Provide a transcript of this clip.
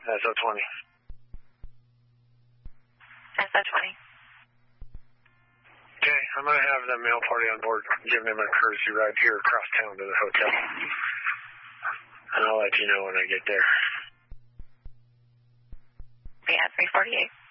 SO20. SO20. Okay, I'm going to have the mail party on board, giving him a courtesy ride here across town to the hotel. And I'll let you know when I get there. Yeah, 348.